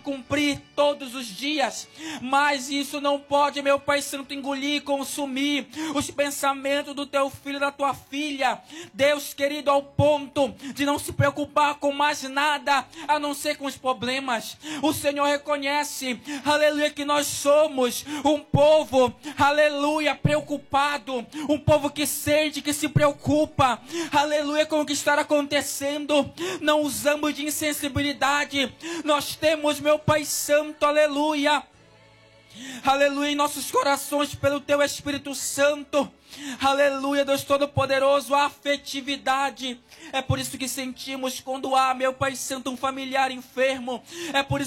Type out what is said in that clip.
cumprir todos os dias. Mas isso não pode, meu Pai Santo, engolir e consumir os pensamentos do teu filho e da tua filha. Deus querido, ao ponto de não se preocupar com mais nada, a não ser com os problemas. O Senhor reconhece, aleluia, que nós somos um povo, aleluia, preocupado. Um povo que sente, que se preocupa, aleluia, com o que está acontecendo. Não usamos de insensibilidade. Nós temos, meu Pai Santo, aleluia, aleluia, em nossos corações, pelo teu Espírito Santo, aleluia, Deus Todo-Poderoso, a afetividade. É por isso que sentimos quando há, meu Pai Santo, um familiar enfermo. É por isso